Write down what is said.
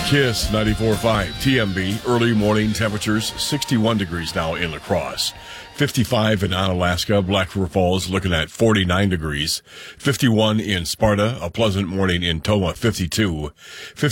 KISS 94.5 TMB. Early morning temperatures 61 degrees now in La Crosse. 55 in Onalaska. Black River Falls looking at 49 degrees. 51 in Sparta. A pleasant morning in Tomah, 52.